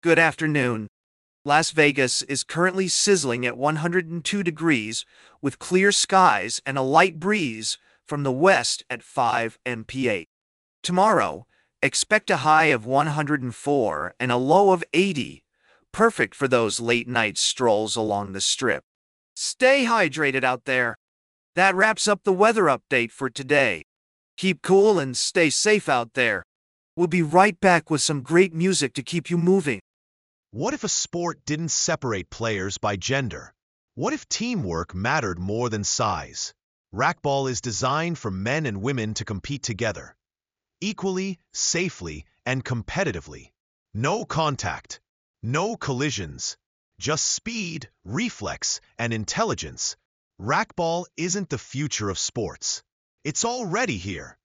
Good afternoon. Las Vegas is currently sizzling at 102 degrees with clear skies and a light breeze from the west at 5 mph. Tomorrow, expect a high of 104 and a low of 80, perfect for those late-night strolls along the strip. Stay hydrated out there. That wraps up the weather update for today. Keep cool and stay safe out there. We'll be right back with some great music to keep you moving. What if a sport didn't separate players by gender? What if teamwork mattered more than size? Racquetball is designed for men and women to compete together, equally, safely, and competitively. No contact, no collisions, just speed, reflex, and intelligence. Racquetball isn't the future of sports. It's already here.